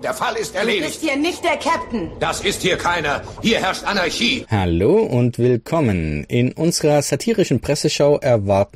Der Fall ist Du erledigt. bist hier nicht der Captain. Das ist hier keiner. Hier herrscht Anarchie. Hallo und willkommen. In unserer satirischen Presseschau erwarten